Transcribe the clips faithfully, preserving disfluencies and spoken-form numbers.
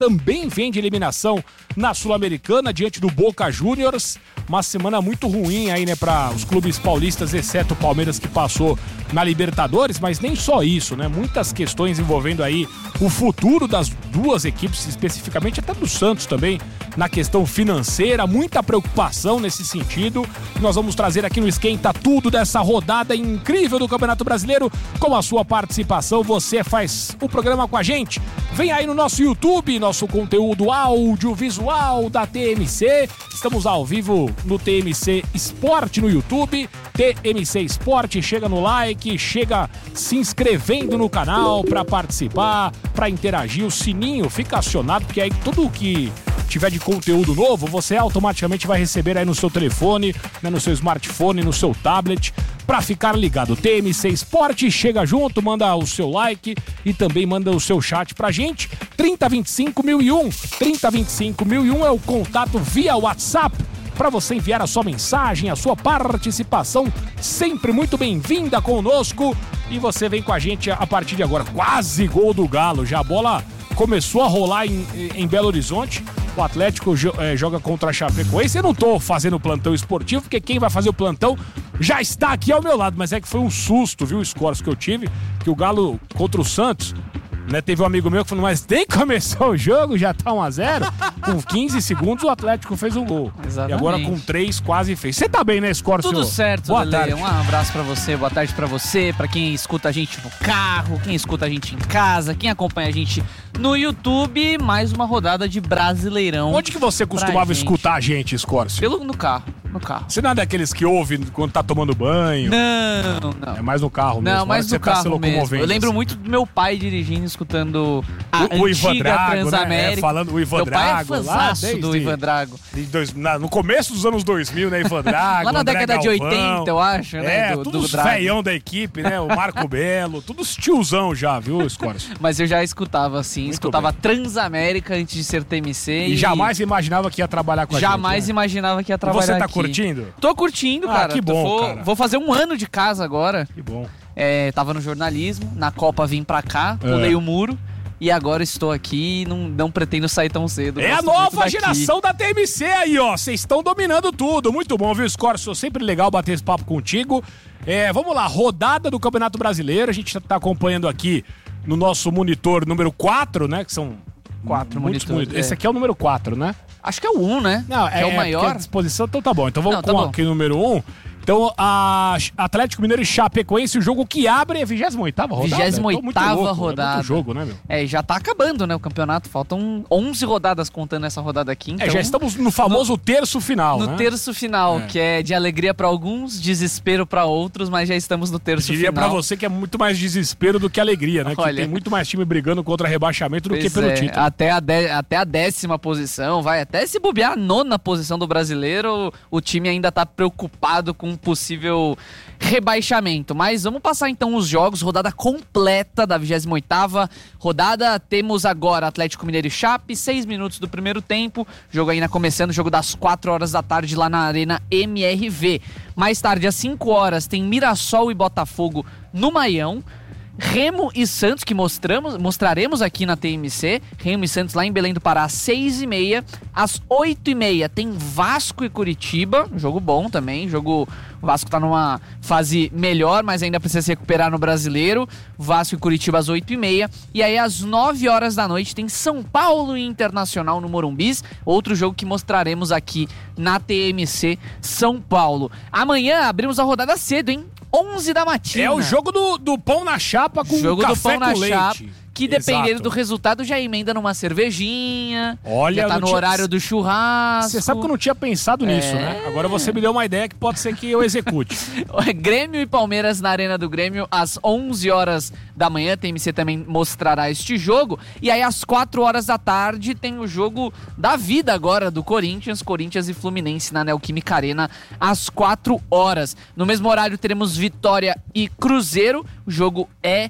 também vem de eliminação na Sul-Americana diante do Boca Juniors. Uma semana muito ruim aí, né, para os clubes paulistas, exceto o Palmeiras que passou na Libertadores, mas nem só isso, né? Muitas questões envolvendo aí o futuro das duas equipes, especificamente até do Santos também, na questão financeira, muita preocupação nesse sentido. Nós vamos trazer aqui no Esquenta tudo dessa rodada incrível do Campeonato Brasileiro. Com a sua participação, você faz o programa com a gente. Vem aí no nosso YouTube, nosso conteúdo audiovisual da T M C. Estamos ao vivo no T M C Esporte no YouTube. T M C Esporte, chega no like, chega se inscrevendo no canal para participar, para interagir. O sininho fica acionado, porque aí tudo que tiver de conteúdo novo, você automaticamente vai receber aí no seu telefone, né, no seu smartphone, no seu tablet, para ficar ligado. T M C Esporte, chega junto, manda o seu like e também manda o seu chat pra gente. trinta, vinte e cinco, mil e um. trinta, vinte e cinco, mil e um é o contato via WhatsApp para você enviar a sua mensagem, a sua participação, sempre muito bem-vinda conosco. E você vem com a gente a partir de agora. Quase gol do Galo, já a bola começou a rolar em, em Belo Horizonte. O Atlético é, joga contra a Chapecoense. Eu não tô fazendo plantão esportivo, porque quem vai fazer o plantão já está aqui ao meu lado. Mas é que foi um susto, viu, o scores que eu tive, que o Galo contra o Santos, né, teve um amigo meu que falou, mas nem começou o jogo, já tá um a zero. Com quinze segundos o Atlético fez um gol. Exatamente. E agora com três quase fez. Você tá bem, né, Scorcio? Tudo certo, boa Lelê. tarde. Um abraço pra você, boa tarde pra você, pra quem escuta a gente no carro, quem escuta a gente em casa, quem acompanha a gente no YouTube. Mais uma rodada de Brasileirão. Onde que você costumava escutar a gente, Scorcio? Pelo, no carro, no carro. Você não é daqueles que ouve quando tá tomando banho? Não, não. É mais no carro mesmo. Não, mais no carro tá mesmo. Eu lembro assim. muito do meu pai dirigindo, escutando a o, o Ivan antiga Drago, Transamérica. né? É, falando o Ivan meu Drago. Pai é fãzaço do Ivan Drago. De dois, na, no começo dos anos dois mil, né, Ivan Drago, lá na André década Galvão, de oitenta, eu acho, né? É, do, todos do os veião da equipe, né? O Marco Belo, todos tiozão já, viu, Scorcio? Mas eu já escutava, assim, Muito escutava bem. Transamérica antes de ser T M C. E, e jamais imaginava que ia trabalhar com a jamais gente. Jamais né? imaginava que ia E trabalhar você tá aqui. curtindo? Tô curtindo, Ah, cara. que bom, vou, cara. Vou fazer um ano de casa agora. Que bom. É, tava no jornalismo, na Copa vim pra cá, É. pulei o muro. E agora estou aqui e não, não pretendo sair tão cedo. É a Gosto muito nova daqui. geração da T M C aí, ó. Vocês estão dominando tudo. Muito bom, viu, Scorcio? Sempre legal bater esse papo contigo. É, vamos lá, rodada do Campeonato Brasileiro. A gente tá acompanhando aqui no nosso monitor número quatro, né? Que são Quatro muitos monitores. monitores. Esse aqui é o número quatro, né? Acho que é o um, né? Não, que é, o maior. A disposição, então tá bom. Então vamos Não, tá com bom. aqui o número um. Então, a Atlético Mineiro e Chapecoense, o jogo que abre é a vigésima oitava rodada. vigésima Então, muito oitava louco, rodada. É muito jogo, né, meu? É, já tá acabando, né, o campeonato. Faltam onze rodadas contando essa rodada aqui. Então, É, já estamos no famoso terço final, no né? terço final, É. que é de alegria pra alguns, desespero pra outros, mas já estamos no Eu terço diria final. pra você que é muito mais desespero do que alegria, né? Olha. Que tem muito mais time brigando contra rebaixamento do Pois que pelo é, título. Até a, de- até a décima posição, vai até se bobear a nona posição do brasileiro, o time ainda tá preocupado com um possível rebaixamento. Mas vamos passar então os jogos, rodada completa da vigésima oitava rodada. Temos agora Atlético Mineiro e Chape, seis minutos do primeiro tempo, jogo ainda começando, jogo das quatro horas da tarde lá na Arena M R V. Mais tarde, às cinco horas, tem Mirassol e Botafogo no Maião. Remo e Santos, que mostramos, mostraremos aqui na T M C. Remo e Santos lá em Belém do Pará, às seis e meia. Às oito e meia tem Vasco e Curitiba, jogo bom também. Jogo, o Vasco tá numa fase melhor, mas ainda precisa se recuperar no Brasileiro. Vasco e Curitiba às oito e meia. E aí às nove horas da noite tem São Paulo e Internacional no Morumbis. Outro jogo que mostraremos aqui na T M C São Paulo. Amanhã abrimos a rodada cedo, hein? onze da matina. É o jogo do, do pão na chapa com jogo café do pão com na leite. chapa, que dependendo Exato. do resultado já emenda numa cervejinha. Olha, já tá não no tinha- horário do churrasco. Você sabe que eu não tinha pensado nisso, É. né? Agora você me deu uma ideia que pode ser que eu execute. Grêmio e Palmeiras na Arena do Grêmio às onze horas da manhã. A T M C também mostrará este jogo. E aí às quatro horas da tarde tem o jogo da vida agora do Corinthians. Corinthians e Fluminense na Neoquímica Arena às quatro horas. No mesmo horário teremos Vitória e Cruzeiro. O jogo é...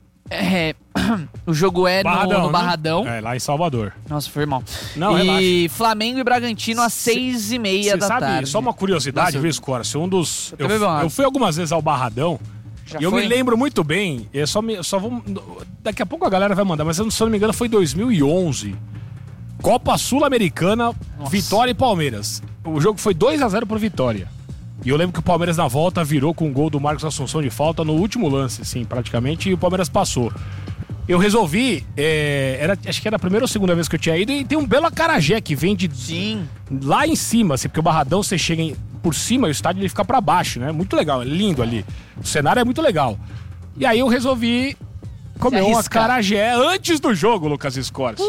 é o jogo é Barradão, no, no né? Barradão. É, lá em Salvador. Nossa, foi mal. Não, e Flamengo e Bragantino às Cê- seis e meia Você da sabe, tarde. só uma curiosidade, Nossa, viu, Scorcio? Um dos... Eu Eu, também vou lá. eu fui algumas vezes ao Barradão. Já E eu foi? me lembro muito bem, eu só, me, só vou... Daqui a pouco a galera vai mandar, mas eu, se eu não me engano foi dois mil e onze Copa Sul-Americana, Nossa. Vitória e Palmeiras. O jogo foi dois a zero pro Vitória. E eu lembro que o Palmeiras na volta virou com um gol do Marcos Assunção de falta no último lance, assim, praticamente, e o Palmeiras passou. Eu resolvi, é, era, acho que era a primeira ou segunda vez que eu tinha ido, e tem um belo acarajé que vem de Sim. lá em cima, assim, porque o Barradão você chega em, por cima e o estádio ele fica pra baixo, né? Muito legal, é lindo ali. O cenário é muito legal. E aí eu resolvi comer um acarajé antes do jogo, Lucas Escorce.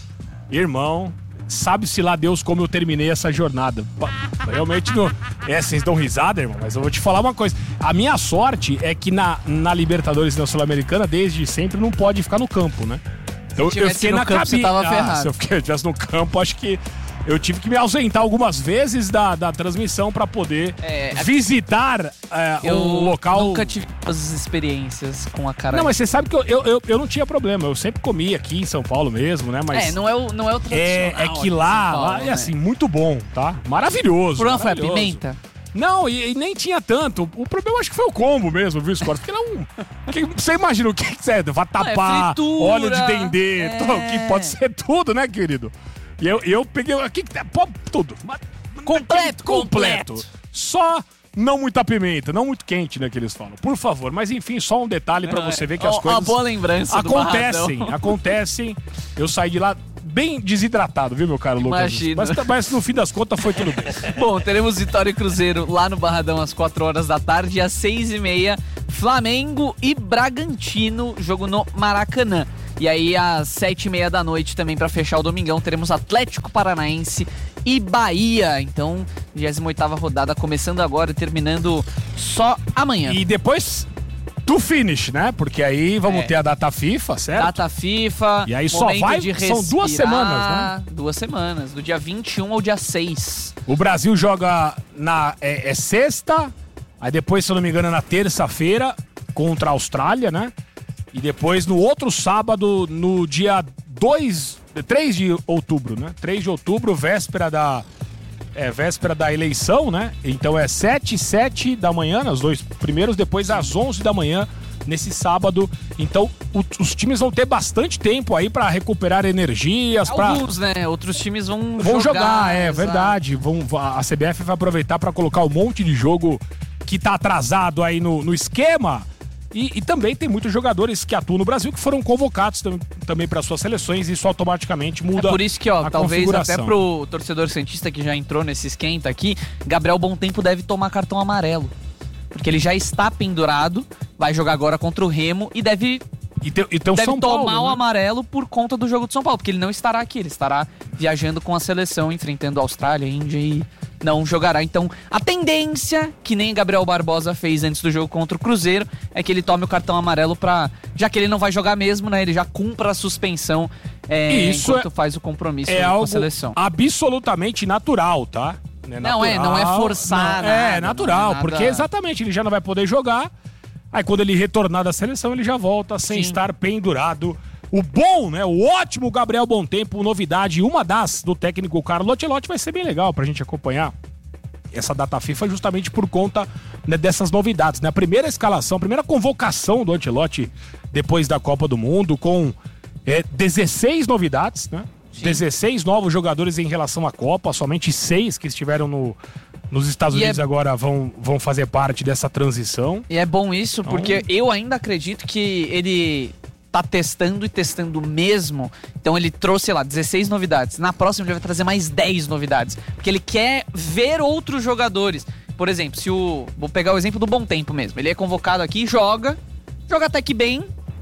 Irmão, sabe-se lá Deus como eu terminei essa jornada. Realmente não. É, vocês dão risada, irmão, mas eu vou te falar uma coisa. A minha sorte é que na, na Libertadores e na Sul-Americana, desde sempre, não pode ficar no campo, né? Então, Se eu fiquei no na campo, cabine. você tava Ah, ferrado. se eu fiquei- estivesse no campo, acho que eu tive que me ausentar algumas vezes da, da transmissão pra poder É, a- visitar é, Eu o local. nunca tive as experiências com a cara. Não, mas você sabe que eu, eu, eu, eu não tinha problema. Eu sempre comi aqui em São Paulo mesmo, né? Mas É, não é o, não é o é, tradicional. é que aqui em lá, São Paulo, lá é né? assim, muito bom, tá? Maravilhoso. O problema foi a maravilhoso. pimenta? Não, e, e nem tinha tanto. O problema acho que foi o combo mesmo, viu, Scott? Porque não. que- Você imagina o que que é? Vatapá, fritura, óleo de dendê, é. to- que pode ser tudo, né, querido? E eu, eu peguei aqui, pô, tudo. Mas- Completo, completo. completo. Só não muita pimenta, não muito quente, né, que eles falam. Por favor. Mas enfim, só um detalhe pra você ver que as Ó, coisas Uma boa lembrança do acontecem, Barradão. acontecem. Eu saí de lá bem desidratado, viu, meu caro Lucas? Imagino. Mas, mas no fim das contas foi tudo bem. Bom, teremos Vitória e Cruzeiro lá no Barradão às quatro horas da tarde e às seis e meia, Flamengo e Bragantino, jogo no Maracanã. E aí às sete e meia da noite também pra fechar o domingão teremos Atlético Paranaense e Bahia. Então, vigésima oitava rodada começando agora e terminando só amanhã. E depois, to finish, né? Porque aí vamos É. ter a data FIFA, certo? Data FIFA. E aí só momento vai- de são duas respirar. semanas, né? Duas semanas, do dia vinte e um ao dia seis. O Brasil joga na é, é sexta, aí depois, se eu não me engano, é na terça-feira contra a Austrália, né? E depois no outro sábado, no dia dois, três de outubro, né? três de outubro, véspera da é, véspera da eleição, né? Então é sete, sete da manhã, os dois primeiros, depois às onze da manhã, nesse sábado. Então o- os times vão ter bastante tempo aí pra recuperar energias, pra Alguns, né? Outros times vão, Vão jogar, é exato. verdade. Vão, a C B F vai aproveitar para colocar um monte de jogo que tá atrasado aí no, no esquema. E, e também tem muitos jogadores que atuam no Brasil que foram convocados tam, também para suas seleções. E isso automaticamente muda É por isso que, ó, a talvez até configuração. pro torcedor santista que já entrou nesse esquenta aqui, Gabriel Bontempo deve tomar cartão amarelo. Porque ele já está pendurado, vai jogar agora contra o Remo e deve, E tem, e tem o deve São tomar Paulo, o né? amarelo por conta do jogo de São Paulo. Porque ele não estará aqui, ele estará viajando com a seleção, enfrentando a Austrália, a Índia e não jogará. Então, a tendência, que nem Gabriel Barbosa fez antes do jogo contra o Cruzeiro, é que ele tome o cartão amarelo pra... Já que ele não vai jogar mesmo, né? Ele já cumpra a suspensão é, Isso enquanto é- faz o compromisso É com algo a seleção. absolutamente natural, tá? Não, é, não é forçar não, É, nada, natural, não é nada- porque exatamente ele já não vai poder jogar. Aí quando ele retornar da seleção, ele já volta sem Sim. estar pendurado. O bom, né? O ótimo Gabriel Bontempo, novidade, uma das do técnico Carlo Ancelotti, vai ser bem legal pra gente acompanhar essa data FIFA justamente por conta, né, dessas novidades, né? A primeira escalação, a primeira convocação do Ancelotti depois da Copa do Mundo com é, dezesseis novidades, né? dezesseis novos jogadores em relação à Copa, somente seis que estiveram no, nos Estados E Unidos é- agora vão, vão fazer parte dessa transição. E é bom isso, Então- porque eu ainda acredito que ele tá testando e testando mesmo. Então ele trouxe, sei lá, dezesseis novidades. Na próxima ele vai trazer mais dez novidades. Porque ele quer ver outros jogadores. Por exemplo, se o... Vou pegar o exemplo do Bom Tempo mesmo. Ele é convocado aqui, joga. Joga até que bem.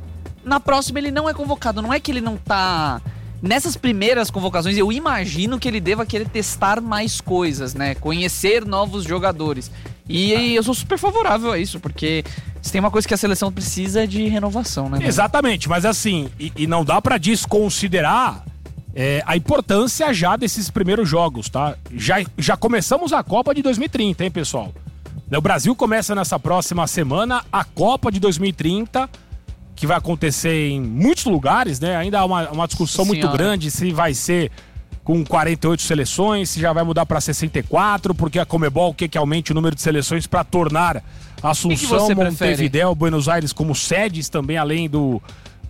Na próxima ele não é convocado. Não é que ele não tá... Nessas primeiras convocações, eu imagino que ele deva querer testar mais coisas, né? Conhecer novos jogadores. E eu sou super favorável a isso, porque se tem uma coisa que a seleção precisa é de renovação, né? Exatamente, mas assim, e, e não dá pra desconsiderar é, a importância já desses primeiros jogos, tá? Já, já começamos a Copa de dois mil e trinta, hein, pessoal? O Brasil começa nessa próxima semana a Copa de dois mil e trinta, que vai acontecer em muitos lugares, né? Ainda há uma, uma discussão muito Senhora. grande se vai ser com quarenta e oito seleções, se já vai mudar para sessenta e quatro, porque a Conmebol quer que aumente o número de seleções para tornar Assunção, você prefere? Montevidéu, Buenos Aires como sedes também, além do,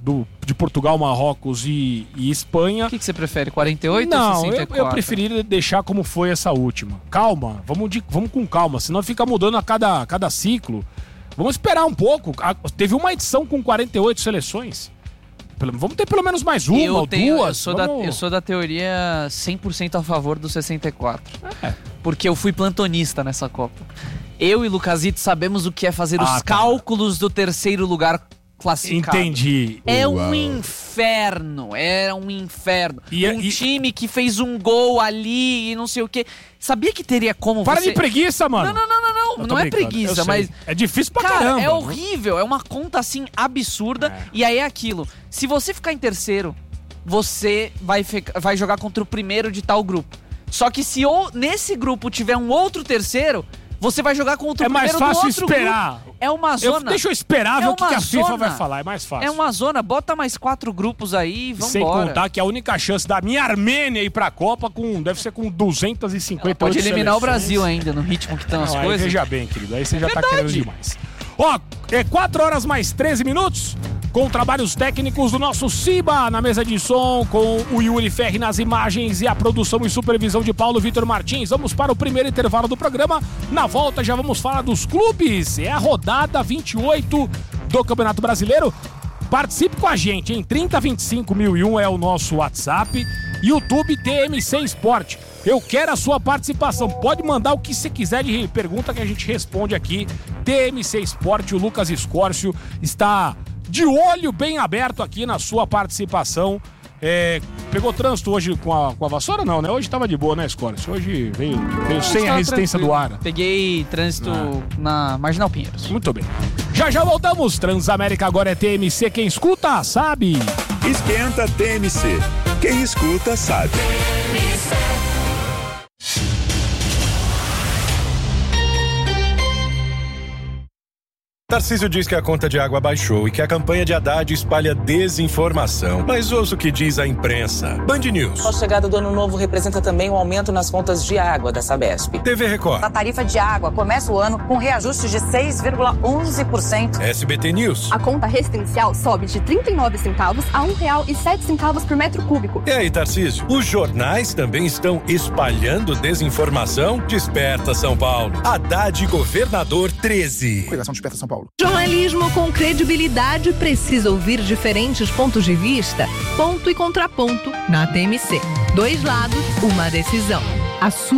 do, de Portugal, Marrocos e, e Espanha. O que, que você prefere, quarenta e oito Não, ou sessenta e quatro? Eu, eu preferi deixar como foi essa última. Calma, vamos, de, vamos com calma, senão fica mudando a cada, cada ciclo. Vamos esperar um pouco. A, teve uma edição com quarenta e oito seleções. Vamos ter pelo menos mais uma eu ou tenho, duas. Eu sou, vamos... da, eu sou da teoria cem por cento a favor do sessenta e quatro. É. Porque eu fui plantonista nessa Copa. Eu e Lucasito sabemos o que é fazer Ah, os tá. cálculos do terceiro lugar classificado. Entendi. É Uau. um inferno, era um inferno. E- um e- time que fez um gol ali e não sei o quê. Sabia que teria como Para você... de preguiça, mano. Não, não, não, não, não. Eu tô Não é brincando, eu preguiça, sei. mas... É difícil pra Cara, caramba. é né? horrível, é uma conta assim absurda. É. E aí é aquilo. Se você ficar em terceiro, você vai, ficar, vai jogar contra o primeiro de tal grupo. Só que se ou, nesse grupo tiver um outro terceiro, você vai jogar contra o É mais primeiro do fácil outro esperar. grupo. É uma Eu, zona. deixa eu esperar ver É o que, uma que a FIFA zona. vai falar. É mais fácil. É uma zona. Bota mais quatro grupos aí e Sem vambora. contar que a única chance da minha Armênia ir pra Copa com, deve ser com duzentas e cinquenta Pode eliminar o seleções. Brasil ainda, no ritmo que estão as Não, aí coisas. veja bem, querido. Aí você já tá verdade. querendo demais. Ó, é quatro horas mais treze minutos, com trabalhos técnicos do nosso Ciba na mesa de som, com o Yuri Ferri nas imagens e a produção e supervisão de Paulo Vitor Martins. Vamos para o primeiro intervalo do programa. Na volta já vamos falar dos clubes. É a rodada vinte e oito do Campeonato Brasileiro. Participe com a gente, hein? trinta, vinte e cinco, mil e um é o nosso WhatsApp. YouTube T M C Esporte. Eu quero a sua participação. Pode mandar o que você quiser de pergunta que a gente responde aqui. T M C Esporte, o Lucas Escórcio está de olho bem aberto aqui na sua participação. É, pegou trânsito hoje com a, com a vassoura? Não, né? Hoje tava de boa, né, Escórcio? Hoje veio, veio sem a Estava resistência do tranquilo. ar. Peguei trânsito Ah. na Marginal Pinheiros. Muito bem. Já já voltamos. Transamérica agora é T M C. Quem escuta, sabe. Esquenta T M C. Quem escuta sabe. Tarcísio diz que a conta de água baixou e que a campanha de Haddad espalha desinformação. Mas ouça o que diz a imprensa. Band News, A chegada do ano novo representa também um aumento nas contas de água da Sabesp. T V Record, A tarifa de água começa o ano com reajuste de seis vírgula onze por cento. S B T News. A conta residencial sobe de trinta e nove centavos a um real e sete centavos por metro cúbico. E aí, Tarcísio? Os jornais também estão espalhando desinformação? Desperta, São Paulo. Haddad Governador treze. Coligação Desperta São Paulo. Jornalismo com credibilidade precisa ouvir diferentes pontos de vista, ponto e contraponto na T M C. Dois lados, uma decisão. A sua